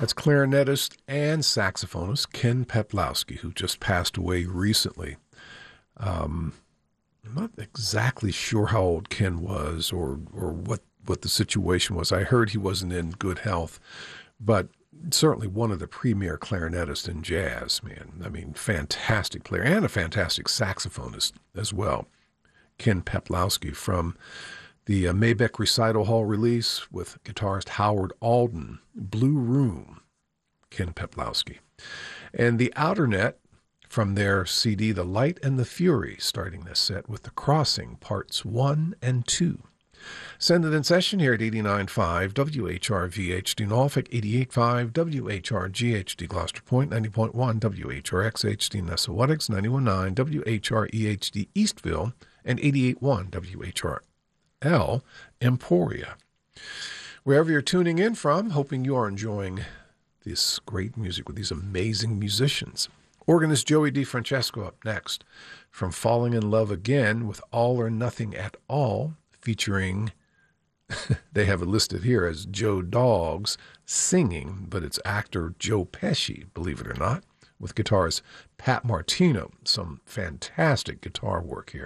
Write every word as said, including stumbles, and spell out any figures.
That's clarinetist and saxophonist Ken Peplowski, who just passed away recently. Um, I'm not exactly sure how old Ken was or or what, what the situation was. I heard he wasn't in good health, but certainly one of the premier clarinetists in jazz, man. I mean, fantastic player and a fantastic saxophonist as well. Ken Peplowski from the uh, Maybach Recital Hall release with guitarist Howard Alden, Blue Room, Ken Peplowski. And the Outernet from their C D, The Light and the Fury, starting this set with The Crossing, Parts one and two. Send it in session here at eighty-nine point five W H R V H D Norfolk, eighty-eight point five W H R G H D Gloucester Point, ninety point one W H R X H D Nessawattucks, ninety-one point nine W H R E H D Eastville, and eighty-eight point one W H R L Emporia. Wherever you're tuning in from, hoping you are enjoying this great music with these amazing musicians. Organist Joey DeFrancesco up next from Falling in Love Again with All or Nothing at All, featuring, they have it listed here as Joe Dogs singing, but it's actor Joe Pesci, believe it or not, with guitarist Pat Martino. Some fantastic guitar work here.